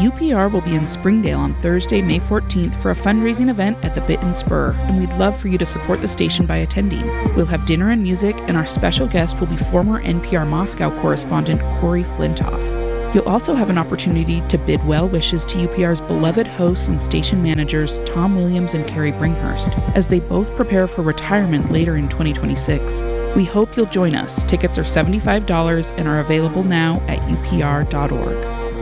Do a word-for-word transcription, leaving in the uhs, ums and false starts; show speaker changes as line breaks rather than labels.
U P R will be in Springdale on Thursday, May fourteenth for a fundraising event at the Bit and Spur, and we'd love for you to support the station by attending. We'll have dinner and music, and our special guest will be former N P R Moscow correspondent Corey Flintoff. You'll also have an opportunity to bid well wishes to U P R's beloved hosts and station managers Tom Williams and Carrie Bringhurst as they both prepare for retirement later in twenty twenty-six. We hope you'll join us. Tickets are seventy-five dollars and are available now at U P R dot org.